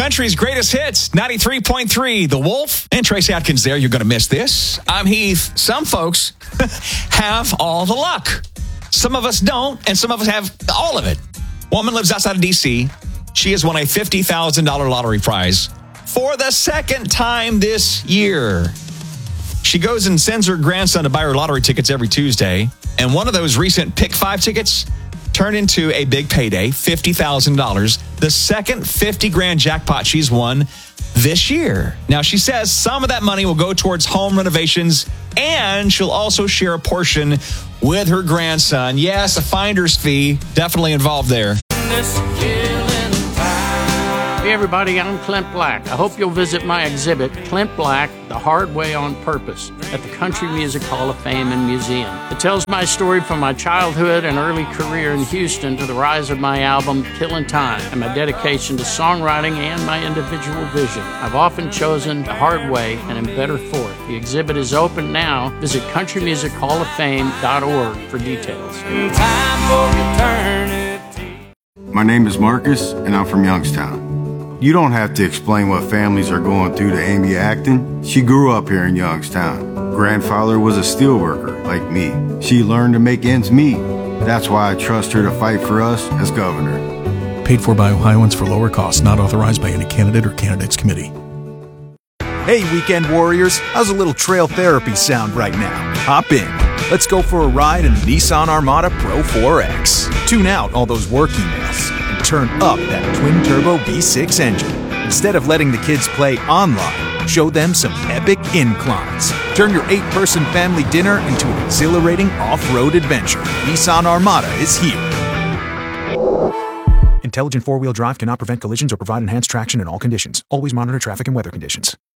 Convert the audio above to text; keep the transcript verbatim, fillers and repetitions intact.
country's greatest hits, ninety-three point three, The Wolf. And Tracy Atkins there. You're going to miss this. I'm Heath. Some folks have all the luck. Some of us don't, and some of us have all of it. Woman lives outside of D C. She has won a fifty thousand dollars lottery prize for the second time this year. She goes and sends her grandson to buy her lottery tickets every Tuesday. And one of those recent Pick Five tickets turned into a big payday, fifty thousand dollars. The second fifty grand jackpot she's won this year. Now, she says some of that money will go towards home renovations, and she'll also share a portion with her grandson. Yes, a finder's fee definitely involved there. Hey everybody, I'm Clint Black. I hope you'll visit my exhibit, Clint Black, The Hard Way on Purpose, at the Country Music Hall of Fame and Museum. It tells my story from my childhood and early career in Houston to the rise of my album, Killin' Time, and my dedication to songwriting and my individual vision. I've often chosen the hard way and am better for it. The exhibit is open now. Visit country music hall of fame dot org for details. My name is Marcus, and I'm from Youngstown. You don't have to explain what families are going through to Amy Acton. She grew up here in Youngstown. Grandfather was a steelworker, like me. She learned to make ends meet. That's why I trust her to fight for us as governor. Paid for by Ohioans for lower costs, not authorized by any candidate or candidates committee. Hey, weekend warriors, how's a little trail therapy sound right now? Hop in. Let's go for a ride in the Nissan Armada Pro four X. Tune out all those work emails and turn up that twin-turbo V six engine. Instead of letting the kids play online, show them some epic inclines. Turn your eight-person family dinner into an exhilarating off-road adventure. Nissan Armada is here. Intelligent four-wheel drive cannot prevent collisions or provide enhanced traction in all conditions. Always monitor traffic and weather conditions.